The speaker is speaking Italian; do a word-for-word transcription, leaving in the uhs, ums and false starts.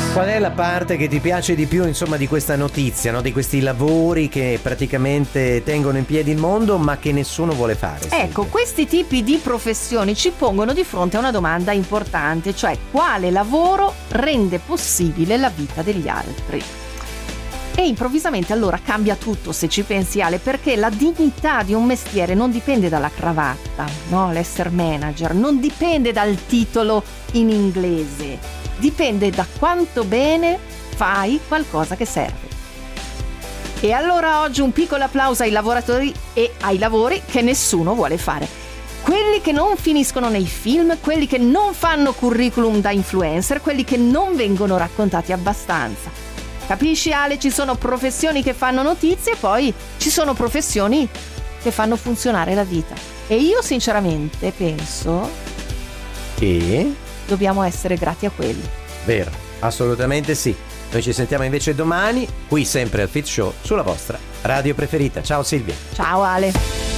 Qual è la parte che ti piace di più, insomma, di questa notizia, no? Di questi lavori che praticamente tengono in piedi il mondo ma che nessuno vuole fare? Ecco, questi tipi di professioni ci pongono di fronte a una domanda importante, cioè quale lavoro rende possibile la vita degli altri? E improvvisamente allora cambia tutto, se ci pensi, Ale, perché la dignità di un mestiere non dipende dalla cravatta, no? L'essere manager non dipende dal titolo in inglese, dipende da quanto bene fai qualcosa che serve. E allora oggi un piccolo applauso ai lavoratori e ai lavori che nessuno vuole fare. Quelli che non finiscono nei film, quelli che non fanno curriculum da influencer, quelli che non vengono raccontati abbastanza. Capisci, Ale? Ci sono professioni che fanno notizie e poi ci sono professioni che fanno funzionare la vita. E io sinceramente penso che dobbiamo essere grati a quelli. Vero, assolutamente sì. Noi ci sentiamo invece domani, qui sempre al Fit Show, sulla vostra radio preferita. Ciao Silvia. Ciao Ale.